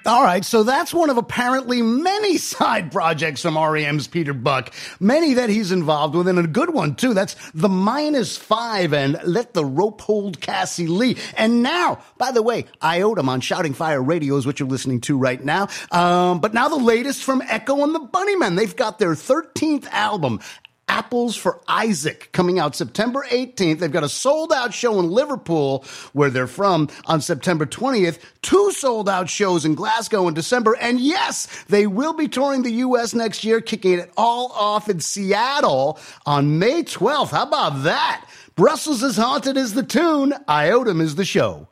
All right, so that's one of apparently many side projects from REM's Peter Buck. Many that he's involved with, and a good one, too. That's The -5 and Let the Rope Hold Cassie Lee. And now, by the way, Iodum on Shouting Fire Radio is what you're listening to right now. But now the latest from Echo and the Bunnymen. They've got their 13th album, Apples for Isaac, coming out September 18th. They've got a sold-out show in Liverpool, where they're from, on September 20th. 2 sold-out shows in Glasgow in December. And yes, they will be touring the U.S. next year, kicking it all off in Seattle on May 12th. How about that? Brussels is Haunted is the tune. Iodum is the show.